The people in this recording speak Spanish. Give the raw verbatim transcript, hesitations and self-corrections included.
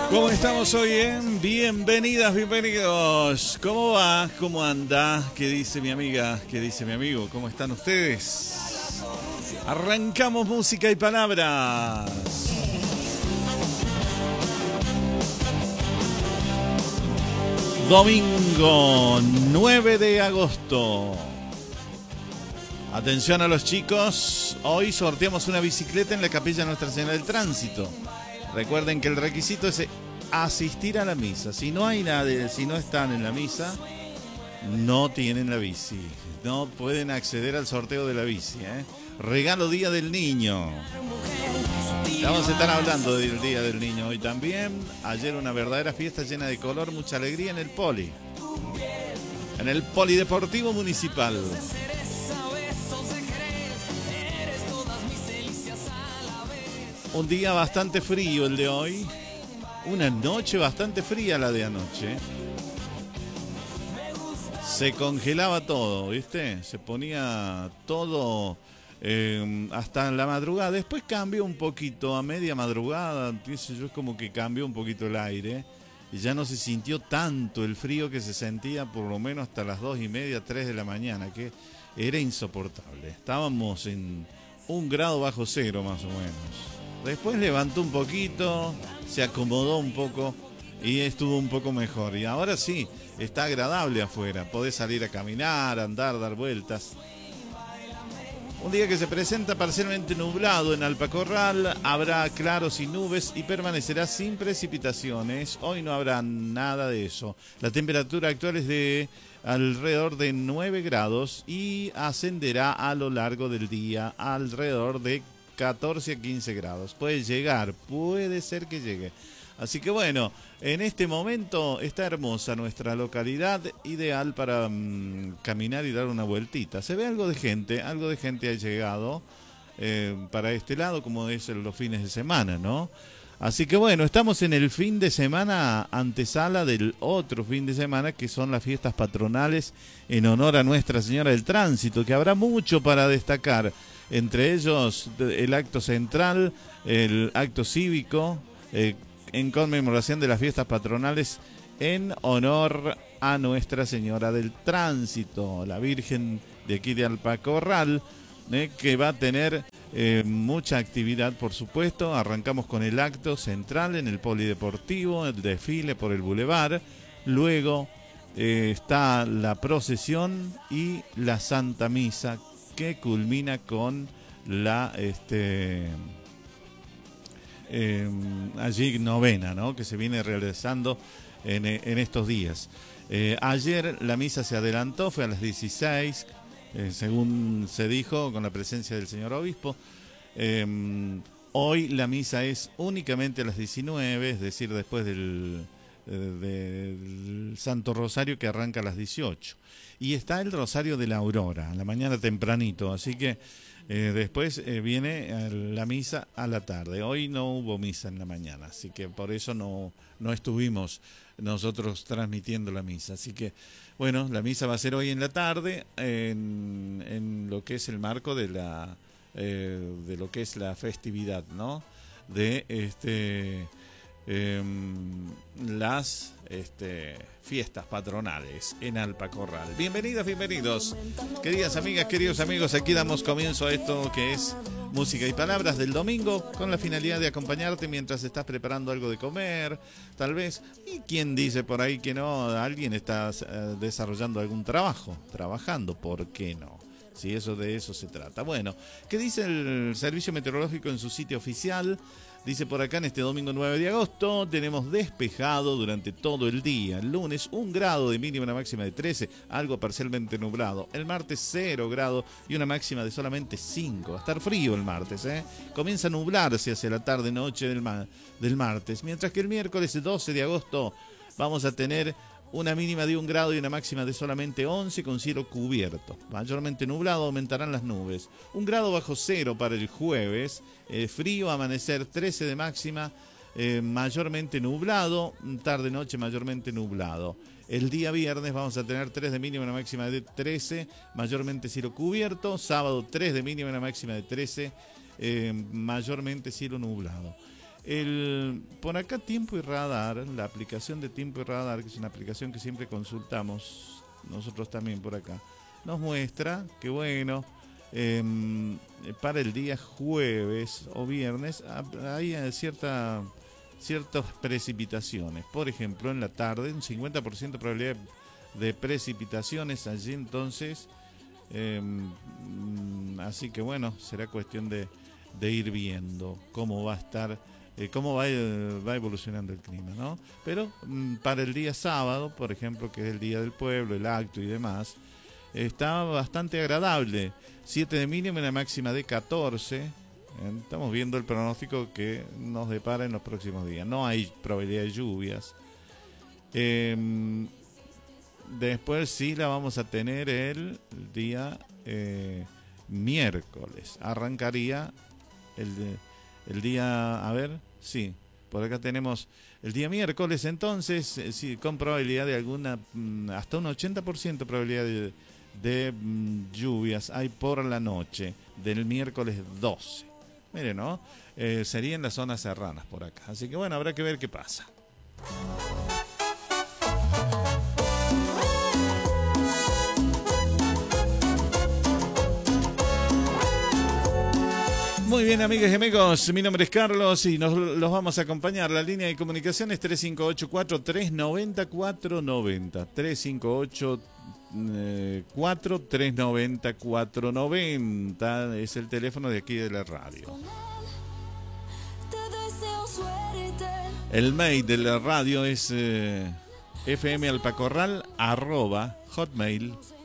¿Cómo estamos hoy, eh? Bienvenidas, bienvenidos. ¿Cómo va? ¿Cómo anda? ¿Qué dice mi amiga? ¿Qué dice mi amigo? ¿Cómo están ustedes? Arrancamos música y palabras. Domingo nueve de agosto. Atención a los chicos. Hoy sorteamos una bicicleta en la Capilla Nuestra Señora del Tránsito. Recuerden que el requisito es asistir a la misa. Si no hay nadie, si no están en la misa, no tienen la bici. No pueden acceder al sorteo de la bici, ¿eh? Regalo Día del Niño. Vamos a estar hablando del Día del Niño hoy también. Ayer una verdadera fiesta llena de color, mucha alegría en el Poli. En el Polideportivo Municipal. Un día bastante frío el de hoy. Una noche bastante fría la de anoche. Se congelaba todo, ¿viste? Se ponía todo eh, hasta en la madrugada. Después cambió un poquito, a media madrugada, pienso yo, es como que cambió un poquito el aire. Y ya no se sintió tanto el frío que se sentía por lo menos hasta las dos y media, tres de la mañana, que era insoportable. Estábamos en un grado bajo cero más o menos. Después levantó un poquito, se acomodó un poco y estuvo un poco mejor. Y ahora sí, está agradable afuera. Podés salir a caminar, andar, dar vueltas. Un día que se presenta parcialmente nublado en Alpacorral. Habrá claros y nubes y permanecerá sin precipitaciones. Hoy no habrá nada de eso. La temperatura actual es de alrededor de nueve grados y ascenderá a lo largo del día alrededor de catorce a quince grados. Puede llegar, puede ser que llegue. Así que bueno, en este momento está hermosa nuestra localidad, ideal para um, caminar y dar una vueltita. Se ve algo de gente, algo de gente ha llegado eh, para este lado, como es los fines de semana, ¿no? Así que bueno, estamos en el fin de semana, antesala del otro fin de semana, que son las fiestas patronales en honor a Nuestra Señora del Tránsito, que habrá mucho para destacar. Entre ellos el acto central, el acto cívico, eh, en conmemoración de las fiestas patronales en honor a Nuestra Señora del Tránsito, la Virgen de aquí de Alpacorral, eh, que va a tener eh, mucha actividad, por supuesto. Arrancamos con el acto central en el Polideportivo, el desfile por el Boulevard, luego eh, está la procesión y la Santa Misa, que culmina con la este eh, allí novena, ¿no?, que se viene realizando en, en estos días. Eh, ayer la misa se adelantó, fue a las dieciséis, eh, según se dijo, con la presencia del señor obispo. Eh, hoy la misa es únicamente a las diecinueve, es decir, después del, eh, del Santo Rosario, que arranca a las dieciocho. Y está el Rosario de la Aurora, a la mañana tempranito, así que eh, después eh, viene la misa a la tarde. Hoy no hubo misa en la mañana, así que por eso no, no estuvimos nosotros transmitiendo la misa. Así que, bueno, la misa va a ser hoy en la tarde, en, en lo que es el marco de la eh, de lo que es la festividad, ¿no?, de este eh, las este, fiestas patronales en Alpacorral. Bienvenidas, bienvenidos, queridas amigas, queridos amigos. Aquí damos comienzo a esto que es música y palabras del domingo, con la finalidad de acompañarte mientras estás preparando algo de comer, tal vez. Y quién dice por ahí que no, alguien está uh, desarrollando algún trabajo, trabajando, ¿por qué no? Si eso de eso se trata. Bueno, ¿qué dice el Servicio Meteorológico en su sitio oficial? Dice por acá, en este domingo nueve de agosto tenemos despejado durante todo el día. El lunes un grado de mínima, una máxima de trece, algo parcialmente nublado. El martes cero grado y una máxima de solamente cinco. Va a estar frío el martes, ¿eh? Comienza a nublarse hacia la tarde-noche del, ma del martes. Mientras que el miércoles doce de agosto vamos a tener una mínima de un grado y una máxima de solamente once, con cielo cubierto. Mayormente nublado, aumentarán las nubes. Un grado bajo cero para el jueves, eh, frío, amanecer trece de máxima, eh, mayormente nublado, tarde-noche mayormente nublado. El día viernes vamos a tener tres de mínima, una máxima de trece, mayormente cielo cubierto. Sábado tres de mínima, una máxima de trece, eh, mayormente cielo nublado. El, por acá Tiempo y Radar, la aplicación de Tiempo y Radar, que es una aplicación que siempre consultamos, nosotros también por acá, nos muestra que bueno, eh, para el día jueves o viernes hay cierta, ciertas precipitaciones. Por ejemplo, en la tarde, un cincuenta por ciento de probabilidad de precipitaciones allí, entonces, eh, así que bueno, será cuestión de, de ir viendo cómo va a estar. Eh, cómo va, eh, va evolucionando el clima, ¿no? Pero mm, para el día sábado, por ejemplo, que es el Día del Pueblo, el acto y demás, está bastante agradable. siete de mínima y una máxima de catorce. Eh, estamos viendo el pronóstico que nos depara en los próximos días. No hay probabilidad de lluvias. Eh, después sí la vamos a tener el día eh, miércoles. Arrancaría el de... El día, a ver, sí, por acá tenemos el día miércoles, entonces, eh, sí, con probabilidad de alguna, hasta un ochenta por ciento probabilidad de, de mm, lluvias hay por la noche del miércoles doce. Miren, ¿no? Eh, sería en las zonas serranas por acá. Así que bueno, habrá que ver qué pasa. Muy bien, amigas y amigos, mi nombre es Carlos y nos los vamos a acompañar. La línea de comunicación es tres cinco ocho cuatro tres nueve cero cuatro nueve cero. tres cinco ocho cuatro tres nueve cero cuatro nueve cero es el teléfono de aquí de la radio. El mail de la radio es eh, fmalpacorral arroba hotmail